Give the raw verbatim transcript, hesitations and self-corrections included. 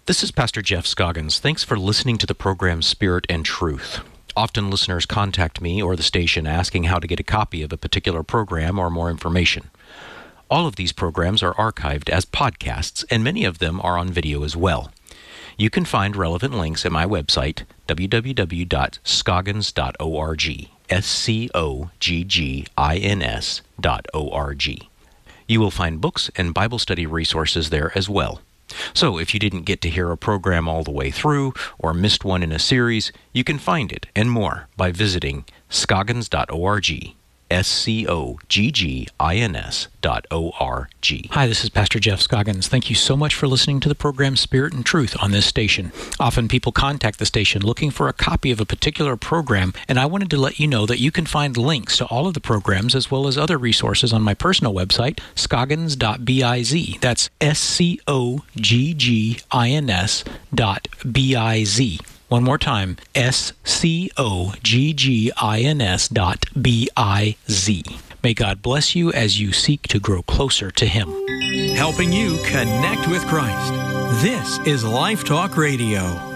This is Pastor Jeff Scoggins. Thanks for listening to the program Spirit and Truth. Often listeners contact me or the station asking how to get a copy of a particular program or more information. All of these programs are archived as podcasts, and many of them are on video as well. You can find relevant links at my website, w w w dot scoggins dot org, S C O G G I N S dot O R G. You will find books and Bible study resources there as well. So if you didn't get to hear a program all the way through or missed one in a series, you can find it and more by visiting scoggins dot org, S C O G G I N S dot O R G. Hi, this is Pastor Jeff Scoggins. Thank you so much for listening to the program Spirit and Truth on this station. Often people contact the station looking for a copy of a particular program, and I wanted to let you know that you can find links to all of the programs as well as other resources on my personal website, scoggins dot biz. That's S C O G G I N S dot B I Z. One more time, S C O G G I N S dot B I Z. May God bless you as you seek to grow closer to Him. Helping you connect with Christ. This is Life Talk Radio.